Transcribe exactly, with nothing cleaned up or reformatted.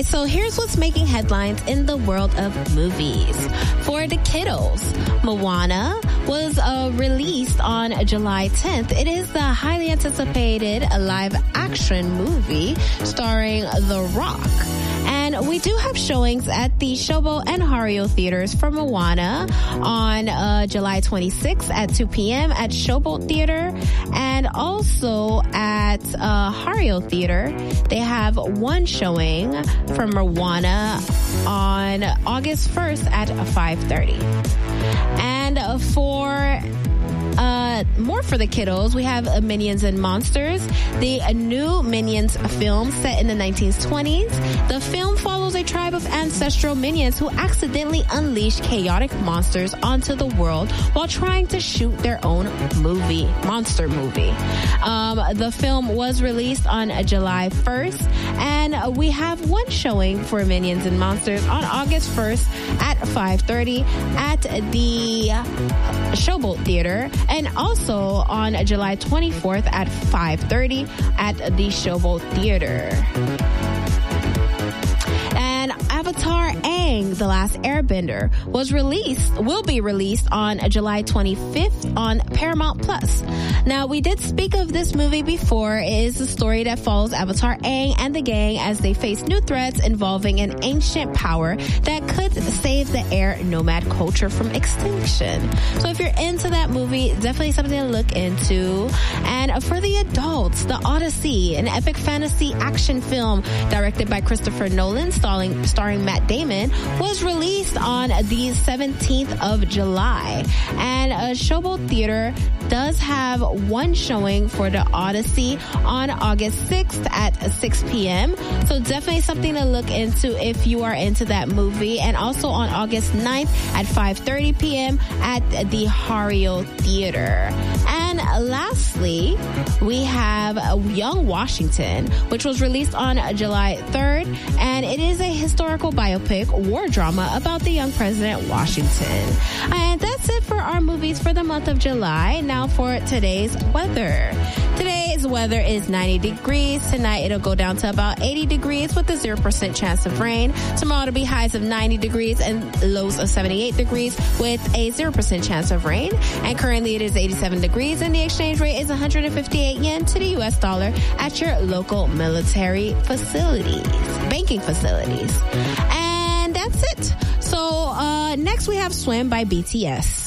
right, so here's what's making headlines in the world of movies. For the kiddos, Moana was uh, released on July tenth. It is the highly anticipated live-action movie starring The Rock. And we do have showings at the Showboat and Hario theaters for Moana on uh, July twenty-sixth at two p.m. at Showboat Theater, and also at uh, Hario Theater. They have one showing for Moana on August first at five thirty. And for Uh, more for the kiddos, we have uh, Minions and Monsters, the uh, new Minions film set in the nineteen twenties. The film follows a tribe of ancestral minions who accidentally unleash chaotic monsters onto the world while trying to shoot their own movie, monster movie. Um, the film was released on uh, July first, and uh, we have one showing for Minions and Monsters on August first at five thirty at the uh, Showboat Theater, and also on July twenty-fourth at five thirty at the Showboat Theater. And Avatar Aang, The Last Airbender, was released, will be released on July twenty-fifth on Paramount Plus. Now, we did speak of this movie before. It is a story that follows Avatar Aang and the gang as they face new threats involving an ancient power that could save the air nomad culture from extinction. So if you're into that movie, definitely something to look into. And for the adults, The Odyssey, an epic fantasy action film directed by Christopher Nolan, starring, starring Matt Damon, was released on the seventeenth of July. And uh, Showboat Theater does have one showing for The Odyssey on August sixth at six p.m. So definitely something to look into if you are into that movie. And also on August ninth at five thirty p.m. at the Hario Theater. And lastly, we have Young Washington, which was released on July third. And it is a historical biopic war drama about the young President Washington. And that's it for our movies for the month of July. Now for today's weather. Today's weather is ninety degrees. Tonight it'll go down to about eighty degrees with a zero percent chance of rain. Tomorrow it'll be highs of ninety degrees and lows of seventy-eight degrees with a zero percent chance of rain. And currently it is eighty-seven degrees and the exchange rate is one hundred fifty-eight yen to the U S dollar at your local military facilities, banking facilities. And that's it. So uh, next we have Swim by B T S.